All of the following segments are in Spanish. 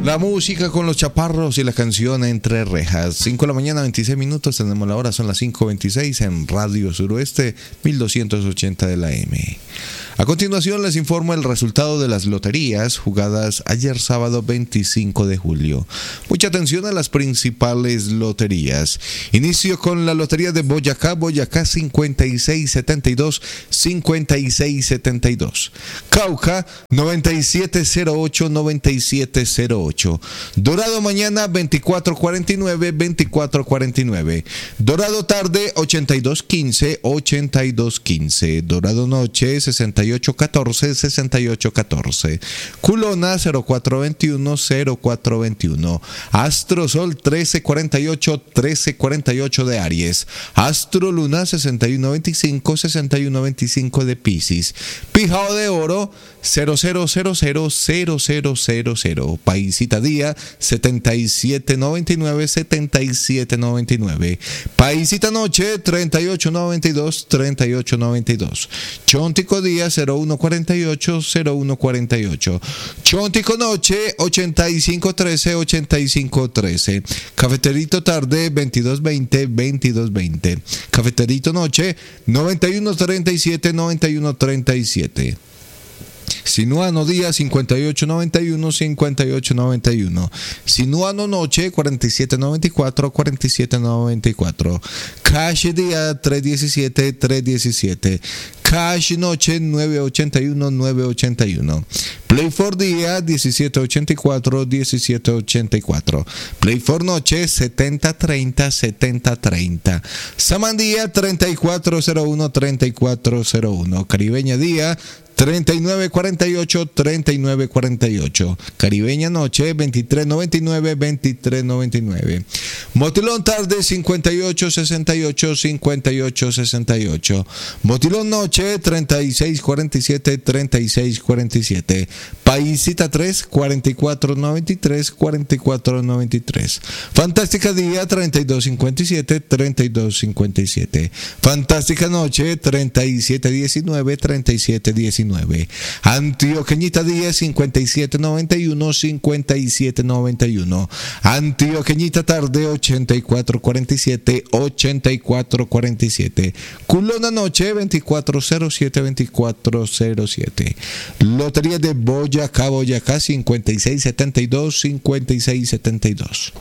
La música con los chaparros y la canción Entre Rejas. 5 de la mañana, 26 minutos. Tenemos la hora, son las 5:26 en Radio Suroeste, 1280 de la M. A continuación les informo el resultado de las loterías jugadas ayer sábado 25 de julio. Mucha atención a las principales loterías. Inicio con la lotería de Boyacá, Boyacá 5672, 5672. Cauca 9708, 9708. Dorado mañana 2449, 2449. Dorado tarde 8215, 8215. Dorado noche 6814, 6814. Culona 0421, 0421. Astro Sol 1348, 1348 de Aries. Astro Luna 6125, 6125 de Piscis. Pijao de Oro 00000000. Paisita Día 7799, 7799. Paisita Noche 3892, 3892. Chontico Día 0148, 0148. Chontico Noche 8513, 8513. Cafeterito Tarde 2220, 2220. Cafeterito Noche 9137, 9137. Sinuano Día 5891, 5891. Sinuano Noche 4794, 4794. Cash Día 317, 317. Cash Noche 981, 981. Play for Día 1784, 1784. Play for Noche 7030, 7030. Samandía 3401, 3401. Caribeña Día 3948, 3948. Caribeña Noche 2399, 2399. Motilón Tarde 5868, 5868. Motilón Noche 3647, 3647. Paisita 3 4493, 4493. Fantástica Día 3257, 3257. Fantástica Noche 3719, 3719. Antioqueñita Día 5791, 5791. Antioqueñita Tarde 8447, 8447. Culona Noche 2407, 2407. Lotería de Boyacá, Boyacá 5672, 5672.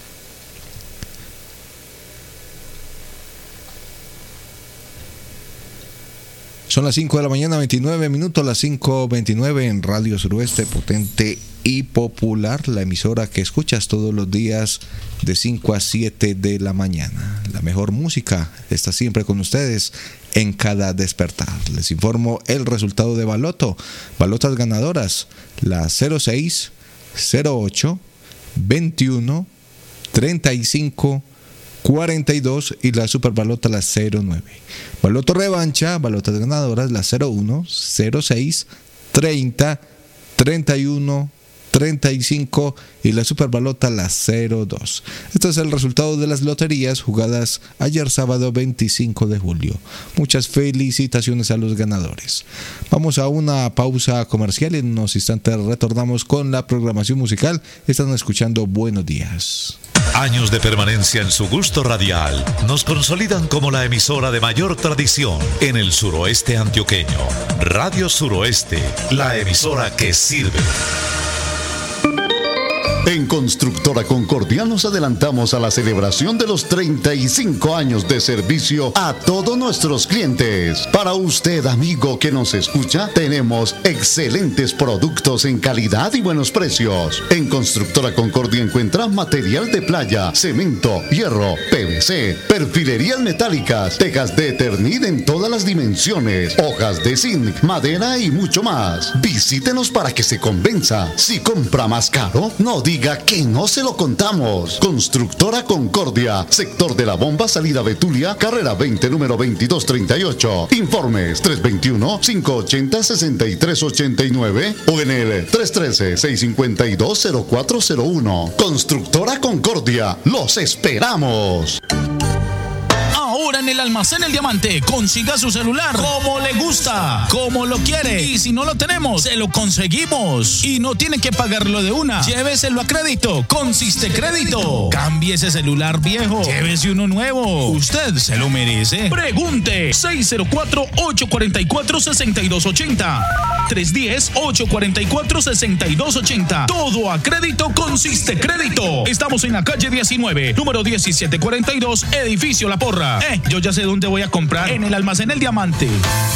Son las 5 de la mañana, 29 minutos, las 5:29 en Radio Suroeste, potente y popular, la emisora que escuchas todos los días de 5 a 7 de la mañana. La mejor música está siempre con ustedes en cada despertar. Les informo el resultado de Baloto. Balotas ganadoras, la 06, 08, 21, 35, 42 y la superbalota la 09. Baloto revancha, balotas ganadoras la 01, 06, 30, 31, 35 y la superbalota la 02. Este es el resultado de las loterías jugadas ayer sábado 25 de julio. Muchas felicitaciones a los ganadores. Vamos a una pausa comercial y en unos instantes retornamos con la programación musical. Están escuchando Buenos Días. Años de permanencia en su gusto radial nos consolidan como la emisora de mayor tradición en el suroeste antioqueño. Radio Suroeste, la emisora que sirve. En Constructora Concordia nos adelantamos a la celebración de los 35 años de servicio a todos nuestros clientes. Para usted, amigo que nos escucha, tenemos excelentes productos en calidad y buenos precios. En Constructora Concordia encuentra material de playa, cemento, hierro, PVC, perfilerías metálicas, tejas de Eternit en todas las dimensiones, hojas de zinc, madera y mucho más. Visítenos para que se convenza. Si compra más caro, no diga que no se lo contamos. Constructora Concordia, sector de la Bomba, salida Betulia, carrera 20, número 2238. Informes 321-580-6389 o en el 313-652-0401. Constructora Concordia, los esperamos. Ahora en el Almacén El Diamante, consiga su celular como le gusta, como lo quiere. Y si no lo tenemos, se lo conseguimos. Y no tiene que pagarlo de una. Lléveselo a crédito con Sistecrédito. Cambie ese celular viejo, llévese uno nuevo. Usted se lo merece. Pregunte 604-844-6280. 310-844-6280. Todo a crédito con Sistecrédito. Estamos en la calle 19, número 1742, edificio La Porra. Yo ya sé dónde voy a comprar. En el Almacén El Diamante.